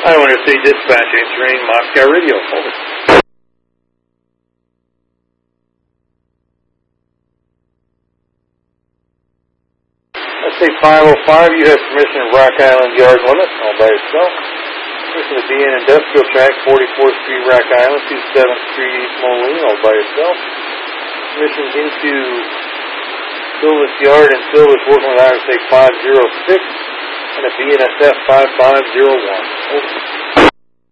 Iowa Interstate Dispatch answering Moscow Radio. Over. Let's say 505, you have permission of Rock Island Yard Limit, all by yourself. Permission to be in Industrial Track, 44th Street, Rock Island, 27th Street, East Moline, all by yourself. Permissions into Silvis Yard and Silvis working with Iowa State 506 and a BNSF 5501. Over.